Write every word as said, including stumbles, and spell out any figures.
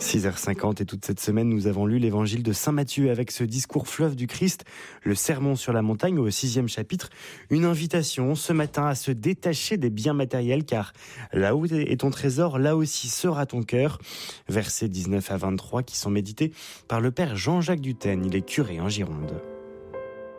six heures cinquante et toute cette semaine, nous avons lu l'évangile de Saint Matthieu avec ce discours fleuve du Christ, le sermon sur la montagne au sixième chapitre. Une invitation ce matin à se détacher des biens matériels car là où est ton trésor, là aussi sera ton cœur. Versets dix-neuf à vingt-trois qui sont médités par le père Jean-Jacques Dutène, il est curé en Gironde.